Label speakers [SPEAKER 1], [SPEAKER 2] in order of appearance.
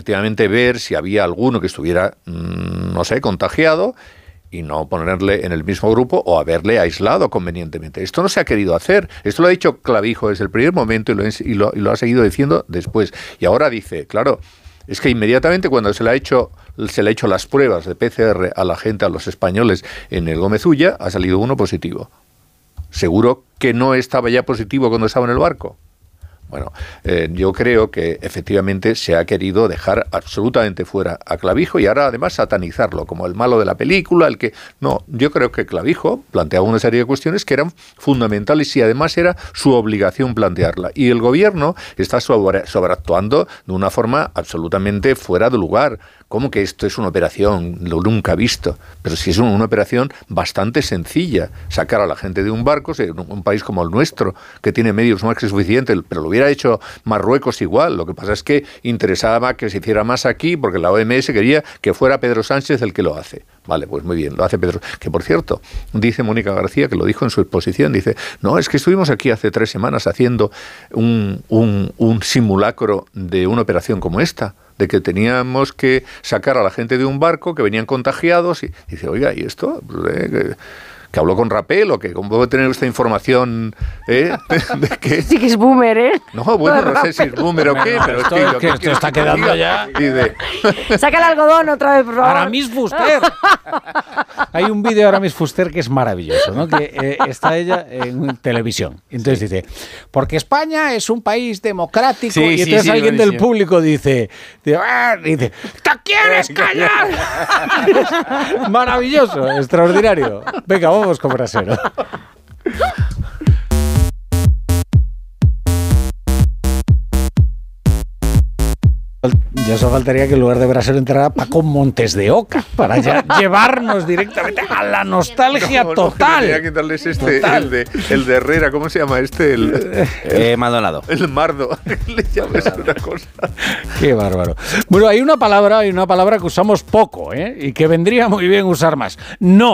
[SPEAKER 1] efectivamente ver si había alguno que estuviera, no sé, contagiado, y no ponerle en el mismo grupo o haberle aislado convenientemente. Esto no se ha querido hacer. Esto lo ha dicho Clavijo desde el primer momento y lo ha seguido diciendo después. Y ahora dice, claro, es que inmediatamente cuando se le ha hecho las pruebas de PCR a la gente, a los españoles en el Gómez Ulla, ha salido uno positivo. ¿Seguro que no estaba ya positivo cuando estaba en el barco? Bueno, yo creo que efectivamente se ha querido dejar absolutamente fuera a Clavijo y ahora además satanizarlo como el malo de la película, el que... No, yo creo que Clavijo planteaba una serie de cuestiones que eran fundamentales y además era su obligación plantearla. Y el gobierno está sobreactuando de una forma absolutamente fuera de lugar. ¿Cómo que esto es una operación lo nunca visto? Pero si es una operación bastante sencilla, sacar a la gente de un barco, un país como el nuestro, que tiene medios más que suficientes, pero lo hubiera hecho Marruecos igual. Lo que pasa es que interesaba que se hiciera más aquí, porque la OMS quería que fuera Pedro Sánchez el que lo hace. Vale, pues muy bien, lo hace Pedro. Que por cierto, dice Mónica García, que lo dijo en su exposición, dice, no, es que estuvimos aquí hace 3 semanas haciendo un simulacro de una operación como esta, de que teníamos que sacar a la gente de un barco, que venían contagiados, y dice, oiga, ¿y esto? ¿Que habló con Rapel o que cómo puede tener esta información? ¿De qué?
[SPEAKER 2] Sí que es boomer, ¿eh?
[SPEAKER 1] No, bueno, no sé si es boomer o qué, pero
[SPEAKER 3] es que esto está quedando ya.
[SPEAKER 2] Saca el algodón otra vez, por favor.
[SPEAKER 3] Aramis Fuster. Hay un vídeo de Aramis Fuster que es maravilloso, ¿no? Que está ella en televisión. Entonces dice, porque España es un país democrático,
[SPEAKER 4] sí,
[SPEAKER 3] y entonces alguien del público dice, ¿te quieres callar? Maravilloso, extraordinario. Venga, vamos con Brasero. Ya solo faltaría que en lugar de Brasero entrara Paco Montes de Oca para ya llevarnos directamente a la nostalgia total.
[SPEAKER 1] Tenía que darles el de Herrera, ¿cómo se llama este?
[SPEAKER 4] Maldonado.
[SPEAKER 1] El Mardo. Le llamas una cosa.
[SPEAKER 3] Qué bárbaro. Bueno, hay una palabra que usamos poco, ¿eh? Y que vendría muy bien usar más. No.